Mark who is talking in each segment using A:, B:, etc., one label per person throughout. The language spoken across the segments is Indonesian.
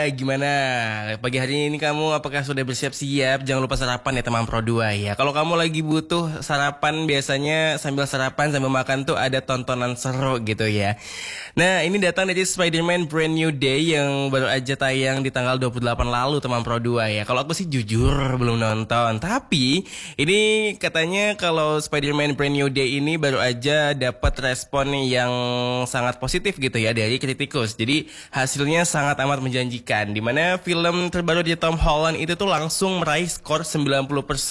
A: Gimana pagi hari ini kamu apakah sudah bersiap-siap? Jangan lupa sarapan ya teman Pro 2 ya. Kalau kamu lagi butuh sarapan biasanya sambil sarapan sambil makan tuh ada tontonan seru gitu ya. Nah ini datang dari Spider-Man Brand New Day yang baru aja tayang di tanggal 28 lalu teman Pro 2 ya. Kalau aku sih jujur belum nonton. Tapi ini katanya kalau Spider-Man Brand New Day ini baru aja dapat respon yang sangat positif gitu ya dari kritikus. Jadi hasilnya sangat amat menjanjikan. Dimana film terbaru di Tom Holland itu tuh langsung meraih skor 90%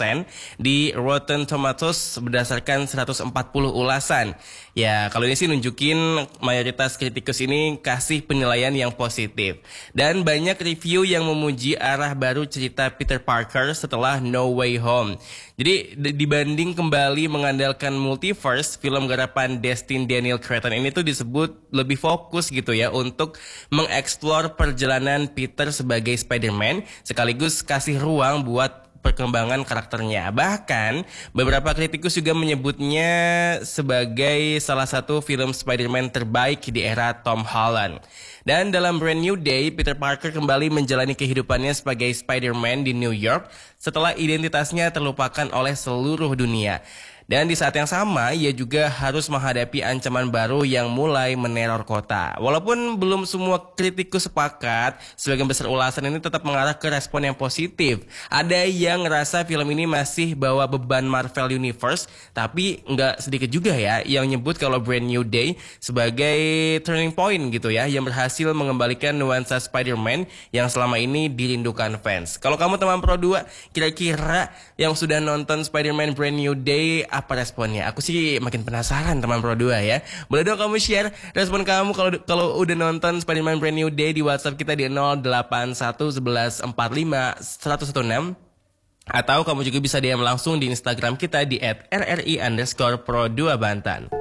A: di Rotten Tomatoes berdasarkan 140 ulasan. Ya kalau ini sih nunjukin mayoritas kritikus ini kasih penilaian yang positif. Dan banyak review yang memuji arah baru cerita Peter Parker setelah No Way Home. Jadi dibanding kembali mengandalkan multiverse, film garapan Destin Daniel Cretton ini tuh disebut lebih fokus gitu ya untuk mengeksplor perjalanan Peter sebagai Spider-Man sekaligus kasih ruang buat perkembangan karakternya. Bahkan beberapa kritikus juga menyebutnya sebagai salah satu film Spider-Man terbaik di era Tom Holland. Dan dalam Brand New Day, Peter Parker kembali menjalani kehidupannya sebagai Spider-Man di New York setelah identitasnya terlupakan oleh seluruh dunia. Dan di saat yang sama, ia juga harus menghadapi ancaman baru yang mulai meneror kota. Walaupun belum semua kritikus sepakat, sebagian besar ulasan ini tetap mengarah ke respon yang positif. Ada yang ngerasa film ini masih bawa beban Marvel Universe, tapi nggak sedikit juga ya yang nyebut kalau Brand New Day sebagai turning point gitu ya, yang berhasil mengembalikan nuansa Spider-Man yang selama ini dirindukan fans. Kalau kamu teman Pro 2, kira-kira yang sudah nonton Spider-Man Brand New Day, apa responnya? Aku sih makin penasaran teman Pro 2 ya. Boleh dong kamu share respon kamu kalau udah nonton Spider-Man Brand New Day di WhatsApp kita di 081 11 45 116. Atau kamu juga bisa DM langsung di Instagram kita di @rri_pro2bantan.